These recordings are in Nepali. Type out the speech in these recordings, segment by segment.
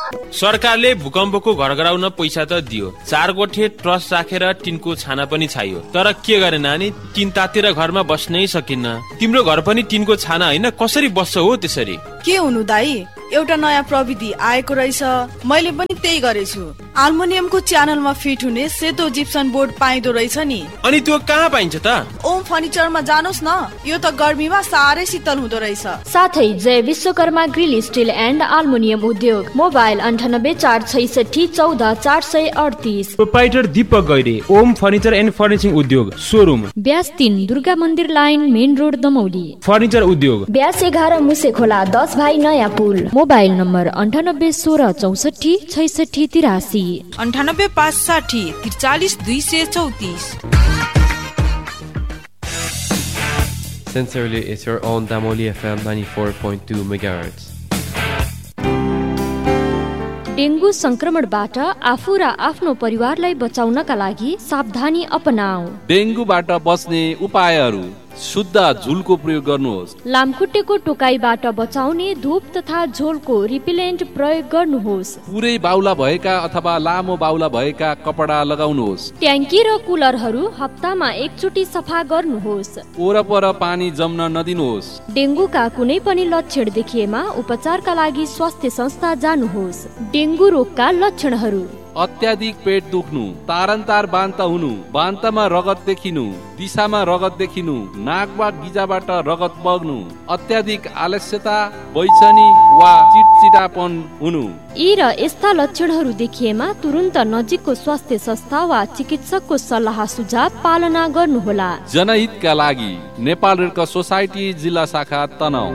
सरकारले भूकम्पको घर गराउन पैसा त दियो, 4 गोठे ट्रस्ट राखेर टिनको छाना पनि छाइयो, तर के गरे नानी, टिन तातेर घरमा बस्नै सकिन्न। तिम्रो घर पनि टिनको छाना होइन, कसरी बस्छ हो त्यसरी? के हुनु दाई, एउटा नयाँ प्रविधि आएको रहेछ, मैले पनि त्यही गरेछु। अल्मुनियमको च्यानलमा फिट हुने सेतो जिप्सन बोर्ड पाइदो रहेछ नि। अनि त्यो कहाँ पाइन्छ त? ओम फर्निचरमा जानुस् न, यो त गर्मीमा साह्रै शीतल हुँदो रहेछ। साथै जय Vishwakarma grill still and aluminium उद्योग, mobile 9846640438। Proprietor Deepak Gaire, Om furniture and फर्निचिङ उद्योग, सोरुम ब्यास 3 दुर्गा मन्दिर line, main road Damauli. Furniture उद्योग ब्यास 11 मुसे खोला 10 भाइ नयाँ पुल। Mobile number 9816646683, 9856 43234। Sincerely, it's your own Damoli FM 94.2 MHz. Dengue संक्रमणबाट आफू र आफ्नो परिवारलाई बचाउनका लागि सावधानी अपनाऊ। डेङ्गुबाट बच्ने उपायहरू: शुद्ध झुलको प्रयोग गर्नुहोस्। लामखुट्टेको टोकाइबाट बचाउने धूप तथा झोलको रिपेलेन्ट प्रयोग गर्नुहोस्। पुरै बाउला भएका अथवा लामो बाउला भएका कपडा लगाउनुहोस्। ट्याङ्की र कुलरहरू हप्तामा एकचोटि सफा गर्नुहोस्। वरपर पानी जम्न नदिनुहोस्। डेङ्गुका कुनै पनि लक्षण देखिएमा उपचारका लागि स्वास्थ्य संस्था जानुहोस्। डेङ्गु रोगका लक्षणहरू: अत्याधिक पेट दुख्नु, तारन्तार बान्ता हुनु, बान्तामा रगत देखिनु, दिशामा रगत देखिनु, नाक वा गिजाबाट रगत बग्नु, अत्याधिक आलस्यता, बैचनी वा चिडचिडापन हुनु। यी र यस्ता लक्षणहरू देखिएमा तुरुन्त नजिकको स्वास्थ्य संस्था वा चिकित्सकको सल्लाह सुझाव पालना गर्नुहोला। जनहितका लागि नेपाल रेड क्रस सोसाइटी जिल्ला शाखा तनहुँ।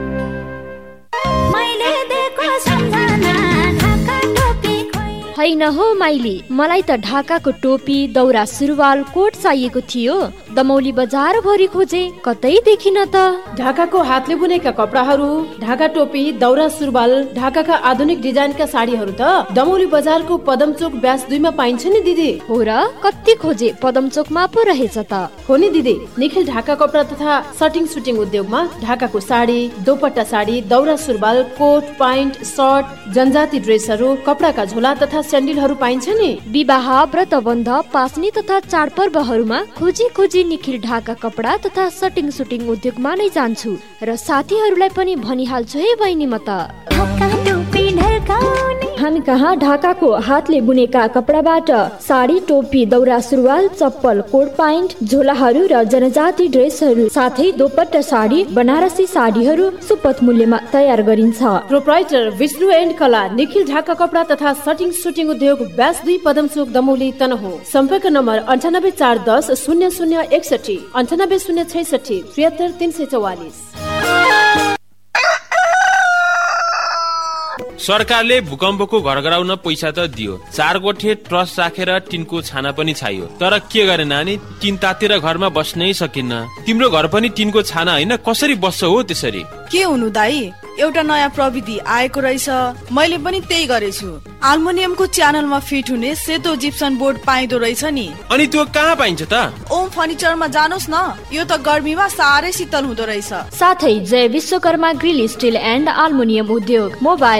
होइन हो माइली, मलाई त ढाकाको टोपी, दौरा सुरुवाल, कोट चाहिएको थियो। दमौली बजार भरि खोजे, कतै देखिन त। ढाकाको हातले बुनेका कपडाहरू, ढाका टोपी, दौरा सुरुवाल, ढाकाका आधुनिक डिजाइनका साडीहरू त दमौली बजारको पदमचोक ब्यास 2 मा पाइन्छ नि दिदी। हो र, कति खोजे, पदमचोकमा पो रहेछ त। हो नि दिदी, निखिल ढाका कपडा तथा सटिङ सुटिङ उद्योगमा ढाकाको साडी, दोपट्टा साडी, दौरा सुरुवाल, कोट, प्यान्ट, सर्ट, जनजाति ड्रेसहरू, कपडाका झोला तथा स्यान्डलहरू पाइन्छ नि। विवाह, व्रतबन्ध, पासनी तथा चाडपर्वहरूमा खोजी खोजी निखिल ढाका कपडा तथा सटिङ सुटिङ उद्योगमा नै जान्छु र साथीहरूलाई पनि भनिहाल्छु है बहिनी म त। हामी कहाँ ढाकाको हातले बुनेका कपडाबाट साडी, टोपी, दौरा सुरुवाल, चप्पल, कोट प्यान्ट, झोलाहरू र जनजाति ड्रेसहरू साथै दोपट्टा साडी, बनारसी साडीहरू सुपथ मूल्यमा तयार गरिन्छ। प्रोप्राइटर विष्णु एन्ड कला, निखिल ढाका कपडा तथा सटिङ सुटिङ उद्योग, ब्यास 2 पदमचोक दमौली तनहुँ। सम्पर्क नम्बर 98410 0061, 98066 73344। सरकारले भूकम्पको घर गराउन पैसा त दियो, 4 गोठे ट्रस्ट राखेर टिनको छाना पनि छाइयो, तर के गरे नानी, टिन तातेर घरमा बस्नै सकिन्न। तिम्रो घर पनि टिनको छाना होइन, कसरी बस्छ हो त्यसरी? के हुनु दाई, एउटा नयाँ प्रविधि आएको रहेछ, मैले पनि त्यही गरेछु। अल्मुनियमको च्यानलमा फिट हुने सेतो जिप्सन बोर्ड पाइदो रहेछ नि। अनि त्यो कहाँ पाइन्छ त? ओम फर्निचरमा जानुस् न, यो त गर्मीमा साह्रै शीतल हुँदो रहेछ। साथै जय Vishwakarma grill still and aluminium उद्योग, mobile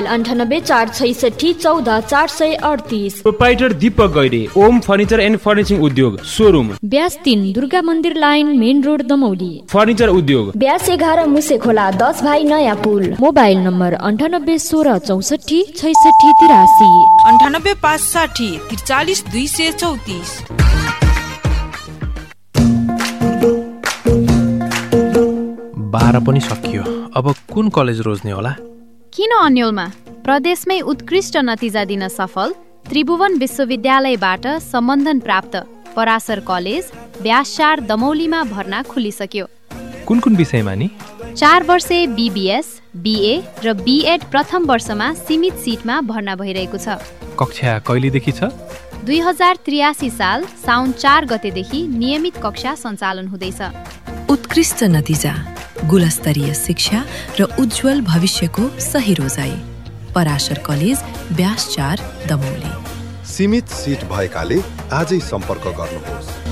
9846640438। Proprietor Deepak Gaire, Om furniture and फर्निचिङ उद्योग, सोरुम ब्यास 3 दुर्गा मन्दिर line, main road Damauli. Furniture उद्योग ब्यास 11 मुसे खोला 10 भाइ नयाँ पुल। Mobile number 9816646683, 9856 43234। 12 पनि सकियो, अब कुन कलेज रोज्ने होला? किन अन्यलमा? प्रदेशमै उत्कृष्ट नतिजा दिन सफल त्रिभुवन विश्वविद्यालयबाट सम्बन्धन प्राप्त पराशर कलेज ब्यास 4 दमौलीमा भर्ना खुलिसक्यो। कुन कुन विषयमा नि? 4 वर्षे BBS, BA र BEd प्रथम वर्षमा सीमित सिटमा भर्ना भइरहेको छ। कक्षा कहिलेदेखि छ? 2083 साल साउन 4 गतेदेखि नियमित कक्षा सञ्चालन हुँदैछ। उत्कृष्ट नतिजा, गुणस्तरीय शिक्षा र उज्जवल भविष्यको सही रोजाइ। Parashar college bash 4 Damauli. सीमित सिट भएकाले आजै सम्पर्क गर्नुहोस्।